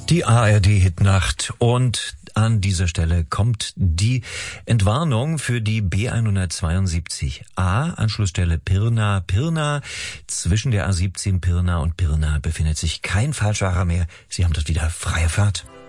Die ARD-Hitnacht und an dieser Stelle kommt die Entwarnung für die B172A, Anschlussstelle Pirna. Pirna, zwischen der A17 Pirna und Pirna befindet sich kein Falschfahrer mehr. Sie haben dort wieder freie Fahrt.